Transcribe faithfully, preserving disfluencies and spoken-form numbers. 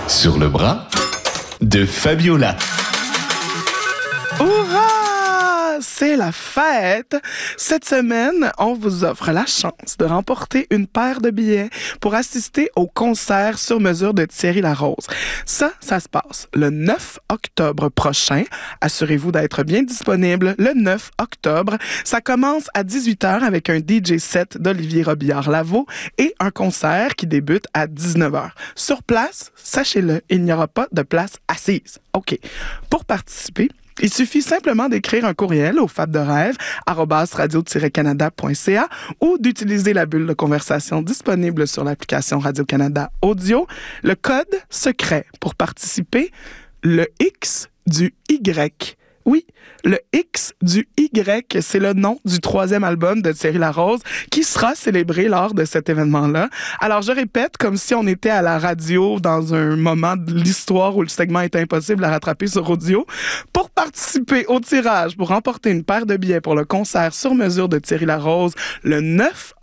Sur le bras de Fabiola. Hurrah! C'est la fête! Cette semaine, on vous offre la chance de remporter une paire de billets pour assister au concert sur mesure de Thierry Larose. Ça, ça se passe le neuf octobre prochain. Assurez-vous d'être bien disponible le neuf octobre. Ça commence à dix-huit heures avec un D J set d'Olivier Robillard-Lavaux et un concert qui débute à dix-neuf heures. Sur place, sachez-le, il n'y aura pas de place assise. OK. Pour participer, il suffit simplement d'écrire un courriel au fab de rêve arobase radio tiret canada point c a ou d'utiliser la bulle de conversation disponible sur l'application Radio-Canada Audio. Le code secret pour participer, le X du Y. Oui, le X du Y, c'est le nom du troisième album de Thierry Larose qui sera célébré lors de cet événement-là. Alors, je répète, comme si on était à la radio dans un moment de l'histoire où le segment est impossible à rattraper sur audio. Pour participer au tirage, pour remporter une paire de billets pour le concert sur mesure de Thierry Larose le neuf